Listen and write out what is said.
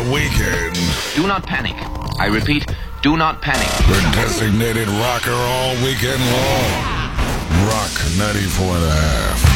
weekend. Do not panic. I repeat, do not panic. The designated rocker all weekend long. Rock 94.5.